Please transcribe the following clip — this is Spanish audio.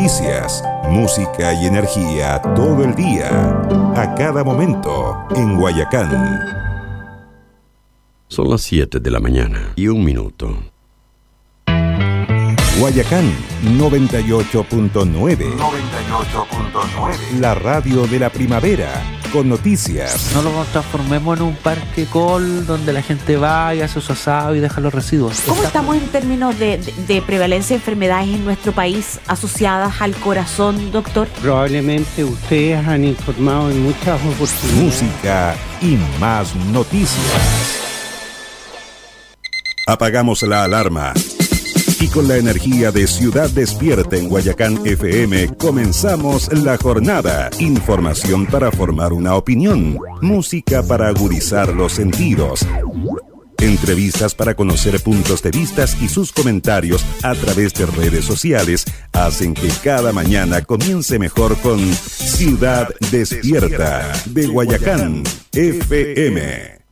noticias, música y energía todo el día, a cada momento en Guayacán. Son las 7 de la mañana y 1 minuto. Guayacán 98.9. La radio de la primavera, con noticias. No lo transformemos en un parque col donde la gente va y hace su asado y deja los residuos. ¿Cómo estamos en términos de prevalencia de enfermedades en nuestro país asociadas al corazón, doctor? Probablemente ustedes han informado en muchas oportunidades. Música y más noticias. Apagamos la alarma. Y con la energía de Ciudad Despierta en Guayacán FM comenzamos la jornada. Información para formar una opinión. Música para agudizar los sentidos. Entrevistas para conocer puntos de vista y sus comentarios a través de redes sociales hacen que cada mañana comience mejor con Ciudad Despierta de Guayacán FM.